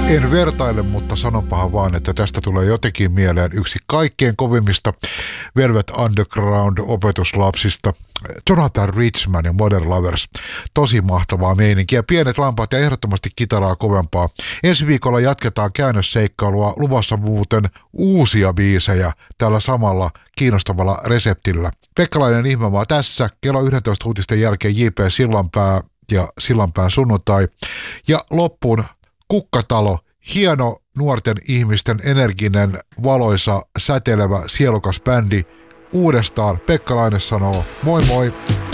En vertaile, mutta sanonpahan vaan, että tästä tulee jotenkin mieleen yksi kaikkein kovimmista Velvet Underground-opetuslapsista, Jonathan Richman ja Modern Lovers. Tosi mahtavaa meininkiä. Pienet lampaat ja ehdottomasti kitaraa kovempaa. Ensi viikolla jatketaan käännösseikkailua, luvassa muuten uusia biisejä tällä samalla kiinnostavalla reseptillä. Pekkalainen Ihmemaa tässä, kello 11 uutisten jälkeen J.P. Sillanpää ja Sillanpään sunnuntai. Ja loppuun Kukkatalo, hieno nuorten ihmisten energinen, valoisa, säteilevä, sielukas bändi. Uudestaan Pekkalainen sanoo moi moi!